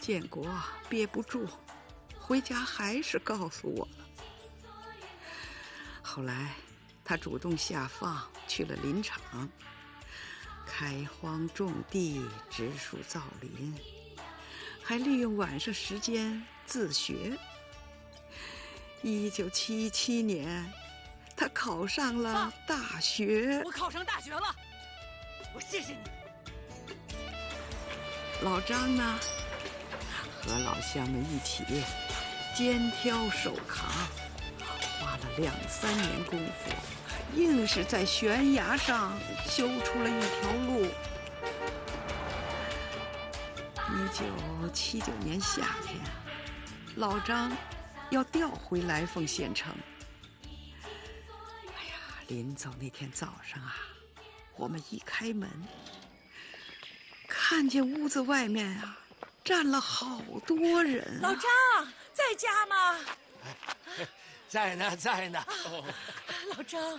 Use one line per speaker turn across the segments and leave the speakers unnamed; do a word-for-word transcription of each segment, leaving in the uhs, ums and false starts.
建国憋不住，回家还是告诉我了。后来他主动下放去了林场，开荒种地，植树造林，还利用晚上时间自学。一九七七年，他考上了大学。
我考上大学了，我谢谢你。
老张呢，和老乡们一起肩挑手扛，花了两三年功夫，硬是在悬崖上修出了一条路。一九七九年夏天，老张要调回来凤县城。哎呀，临走那天早上啊，我们一开门，看见屋子外面啊站了好多人、啊。
老张在家吗？
在呢，在呢。
哦、老张，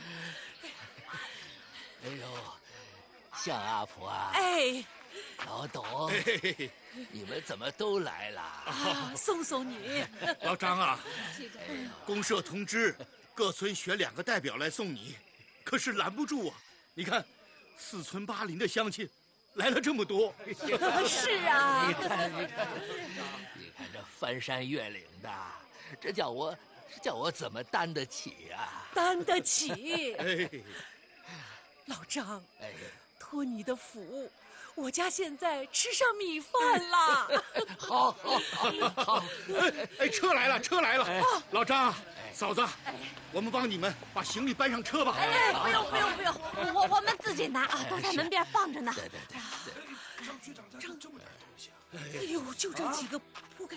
哎呦，向阿婆啊！
哎，
老董，哎、你们怎么都来了？
啊，送送你。
老张啊，公社通知各村选两个代表来送你，可是拦不住啊！你看，四村八邻的乡亲来了这么多。
是啊，
你看，你看，你看这翻山越岭的，这叫我。这叫我怎么担得起啊？
担得起！
哎，
老张，
哎，
托你的福，我家现在吃上米饭了。
好，好，好，好！
哎哎，车来了，车来了！哎、老张，哎、嫂子，哎、我们帮你们把行李搬上车吧。
哎，不用，不用，不用，我我们自己拿啊，都在门边放着呢。
对对对对。
张局长家这么点东西啊！哎呦，就这几个铺盖